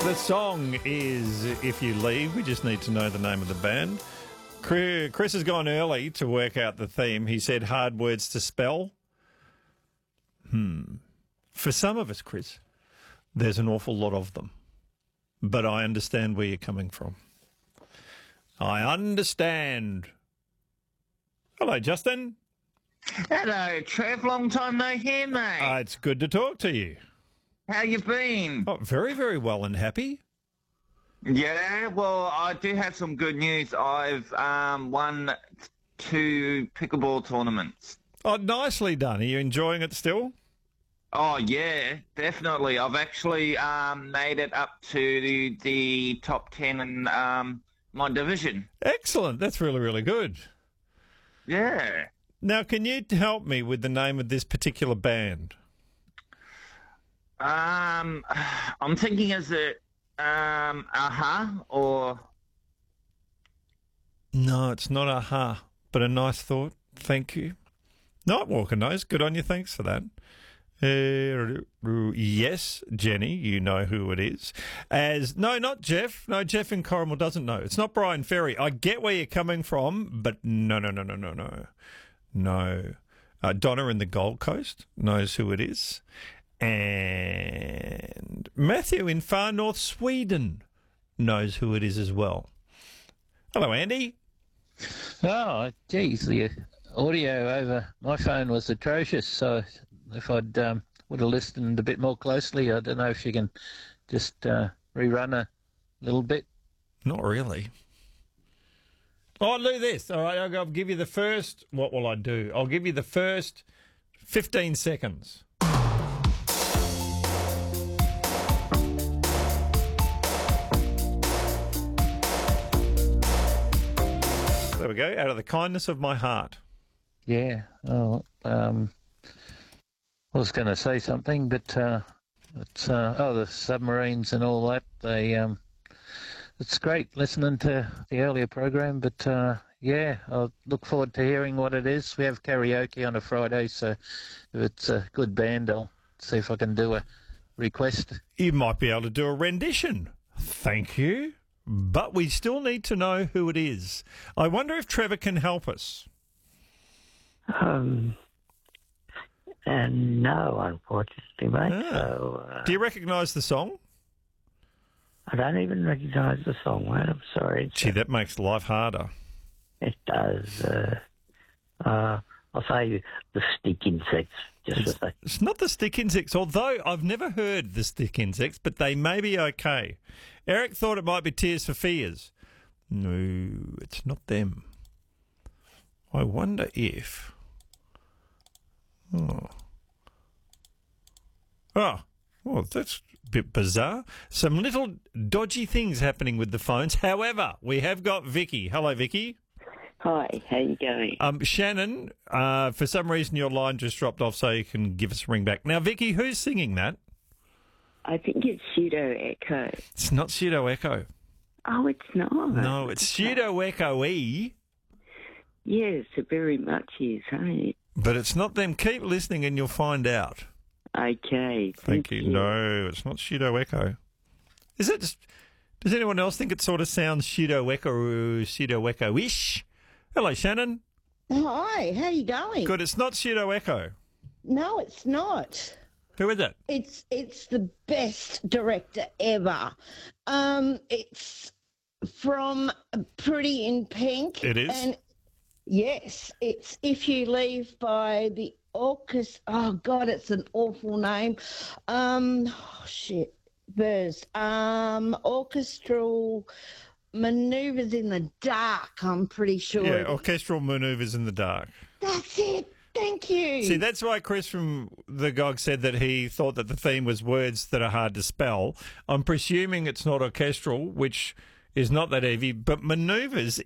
The song is If You Leave. We just need to know the name of the band. Chris has gone early to work out the theme. He said hard words to spell. For some of us, Chris, there's an awful lot of them. But I understand where you're coming from. I understand. Hello, Justin. Hello, Trev. Long time no hear, mate. It's good to talk to you. How you been? Oh, very, very well and happy. Yeah, well, I do have some good news. I've won 2 pickleball tournaments. Oh, nicely done. Are you enjoying it still? Oh, yeah, definitely. I've actually made it up to the top 10 in my division. Excellent. That's really, really good. Yeah. Now, can you help me with the name of this particular band? I'm thinking, is it Aha or... No, it's not Aha, but a nice thought. Thank you. Nightwalker knows. Good on you. Thanks for that. Yes, Jenny, you know who it is. No, not Jeff. No, Jeff in Corrimal doesn't know. It's not Brian Ferry. I get where you're coming from, but no. Donna in the Gold Coast knows who it is. And Matthew in far north Sweden knows who it is as well. Hello, Andy. Oh, geez, the audio over my phone was atrocious. So if I'd would have listened a bit more closely, I don't know if you can just rerun a little bit. Not really. I'll do this. All right, I'll give you the first. What will I do? I'll give you the first 15 seconds. There we go. Out of the kindness of my heart. Yeah. Oh, I was going to say something, but the submarines and all that. It's great listening to the earlier program, but yeah, I'll look forward to hearing what it is. We have karaoke on a Friday, so if it's a good band, I'll see if I can do a request. You might be able to do a rendition. Thank you. But we still need to know who it is. I wonder if Trevor can help us. No, unfortunately, mate. So, do you recognise the song? I don't even recognise the song, mate. I'm sorry. Gee, that makes life harder. It does. I'll say the stick insects. It's not the stick insects, although I've never heard the stick insects, but they may be okay. Eric thought it might be Tears for Fears. No, it's not them. I wonder if... Oh, that's a bit bizarre. Some little dodgy things happening with the phones. However, we have got Vicky. Hello, Vicky. Hi, how you going? Shannon, for some reason your line just dropped off, so you can give us a ring back. Now, Vicky, who's singing that? I think it's Pseudo Echo. It's not Pseudo Echo. Oh, it's not? No, it's Pseudo Echo-y. Yes, it very much is, hey? But it's not them. Keep listening and you'll find out. Okay, Thank you. No, it's not Pseudo Echo. Is it? Does anyone else think it sort of sounds Pseudo Echo-ish? Hello, Shannon. Hi, how you going? Good. It's not Pseudo Echo. No, it's not. Who is it? It's the best director ever. It's from Pretty in Pink. It is? And yes, it's If You Leave by the Orchestra. Oh, God, it's an awful name. Burrs. Orchestral Maneuvers in the Dark, I'm pretty sure. Yeah, Orchestral Maneuvers in the Dark. That's it. Thank you. See, that's why Chris from the GOG said that he thought that the theme was words that are hard to spell. I'm presuming it's not orchestral, which is not that easy, but maneuvers